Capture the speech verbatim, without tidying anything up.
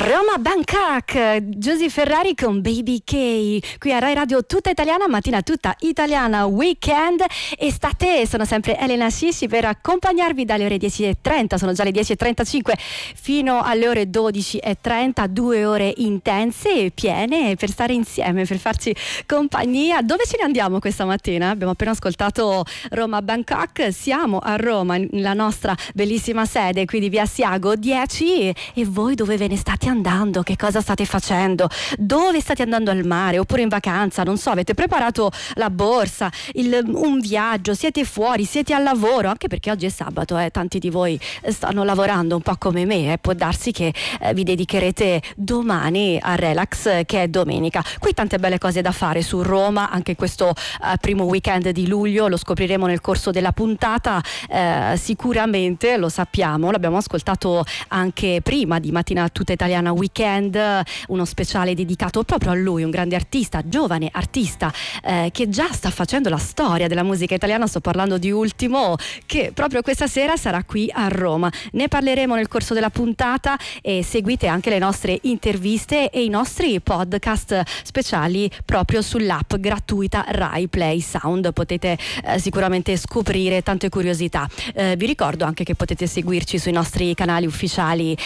Roma Bangkok, Giusy Ferrari con Baby K, qui a Rai Radio tutta italiana, mattina tutta italiana, weekend. Estate, sono sempre Elena Sissi per accompagnarvi dalle ore dieci e trenta, sono già le dieci e trentacinque, fino alle ore dodici e trenta, due ore intense e piene per stare insieme, per farci compagnia. Dove ce ne andiamo questa mattina? Abbiamo appena ascoltato Roma Bangkok, siamo a Roma, nella nostra bellissima sede qui di Via Asiago dieci, e voi dove ve ne state andando? Che cosa state facendo? Dove state andando al mare oppure in vacanza? Non so, avete preparato la borsa, il, un viaggio, siete fuori, siete al lavoro, anche perché oggi è sabato, eh, tanti di voi stanno lavorando un po' come me, eh, può darsi che eh, vi dedicherete domani a relax, che è domenica. Qui tante belle cose da fare su Roma, anche questo eh, primo weekend di luglio, lo scopriremo nel corso della puntata, eh, sicuramente lo sappiamo, l'abbiamo ascoltato anche prima di Mattina Tutta Italiana Weekend, uno speciale dedicato proprio a lui, un grande artista, giovane artista eh, che già sta facendo la storia della musica italiana. Sto parlando di Ultimo, che proprio questa sera sarà qui a Roma. Ne parleremo nel corso della puntata, e seguite anche le nostre interviste e i nostri podcast speciali proprio sull'app gratuita Rai Play Sound. Potete eh, sicuramente scoprire tante curiosità. Eh, vi ricordo anche che potete seguirci sui nostri canali ufficiali